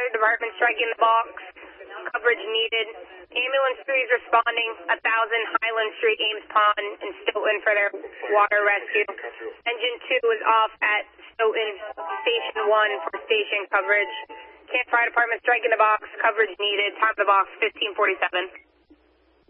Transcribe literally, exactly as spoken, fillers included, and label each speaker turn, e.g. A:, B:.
A: Fire Department striking the box. Coverage needed. Ambulance three is responding. one thousand Highland Street, Ames Pond, and Stoughton for their water rescue. Engine two is off at Stoughton Station one for station coverage. Camp Fire Department striking the box. Coverage needed. Time of the box, fifteen forty-seven.